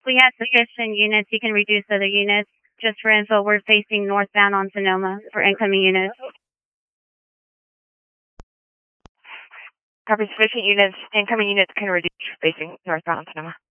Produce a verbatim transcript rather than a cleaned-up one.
we have sufficient units, you can reduce other units. Just for info, we're facing northbound on Sonoma for incoming units. Copy, sufficient units, incoming units can reduce facing northbound on Sonoma.